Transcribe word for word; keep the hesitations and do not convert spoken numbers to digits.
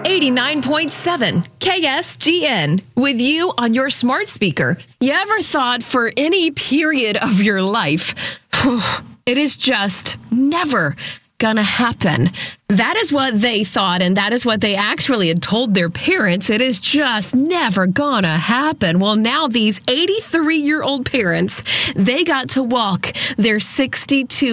eighty-nine point seven K S G N with you on your smart speaker. You ever thought for any period of your life, it is just never gonna happen? That is what they thought, and that is what they actually had told their parents. It is just never gonna happen. Well, now these eighty-three-year-old parents, they got to walk their sixty-two